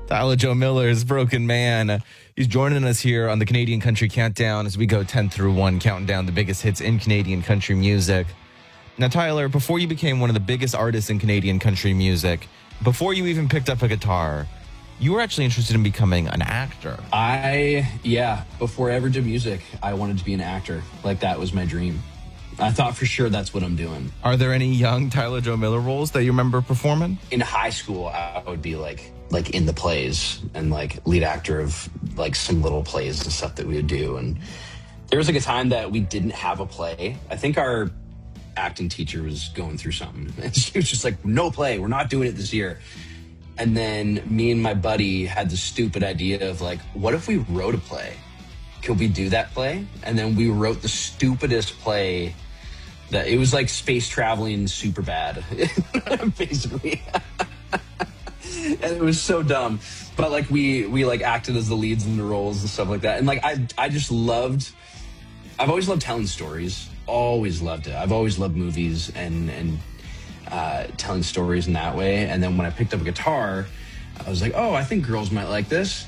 Tyler Joe Miller's Broken Man. He's joining us here on the Canadian Country Countdown as we go 10 through 1, counting down the biggest hits in Canadian country music. Now, Tyler, before you became one of the biggest artists in Canadian country music, before you even picked up a guitar, you were actually interested in becoming an actor. Before I ever did music, I wanted to be an actor. Like, that was my dream. I thought for sure that's what I'm doing. Are there any young Tyler Joe Miller roles that you remember performing? In high school, I would be like in the plays and like lead actor of like some little plays and stuff that we would do. And there was like a time that we didn't have a play. I think our acting teacher was going through something. And she was just like, no play, we're not doing it this year. And then me and my buddy had the stupid idea of like, what if we wrote a play? Could we do that play? And then we wrote the stupidest play that it was like space traveling super bad, basically. And it was so dumb. But like we like acted as the leads in the roles and stuff like that. And like I've always loved telling stories. Always loved it. I've always loved movies and telling stories in that way. And then when I picked up a guitar, I was like, oh, I think girls might like this.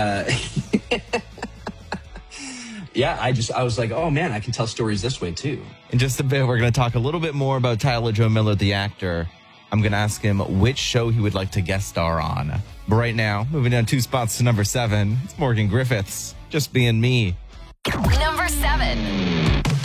I was like, oh man, I can tell stories this way too. In just a bit, we're going to talk a little bit more about Tyler Joe Miller, the actor. I'm going to ask him which show he would like to guest star on. But right now, moving down 2 spots to number 7, it's Morgan Griffiths, Just Being Me. Number 7.